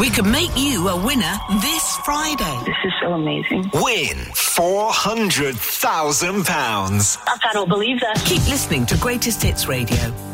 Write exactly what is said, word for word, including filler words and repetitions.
We can make you a winner this Friday. This is so amazing. Win four hundred thousand pounds. I cannot believe that. Keep listening to Greatest Hits Radio.